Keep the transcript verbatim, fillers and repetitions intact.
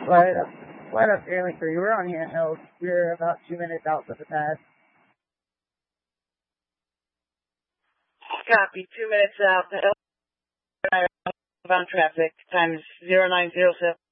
Flight up, flight up Airway three. We're on handheld. We're about two minutes out of the pad. Copy. Two minutes out. Bound traffic. Times zero nine zero seven.